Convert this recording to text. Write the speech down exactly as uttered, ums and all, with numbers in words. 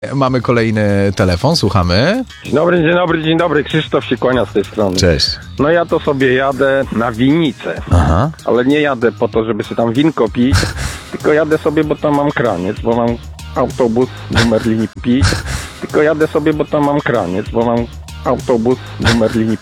Mamy kolejny telefon, słuchamy. Dzień dobry, dzień dobry, dzień dobry. Krzysztof się kłania z tej strony. Cześć. No ja to sobie jadę na winnicę, Aha. ale nie jadę po to, żeby sobie tam winko pić, tylko jadę sobie, bo tam mam kraniec, bo mam autobus numer linii pięć, tylko jadę sobie, bo tam mam kraniec, bo mam autobus numer linii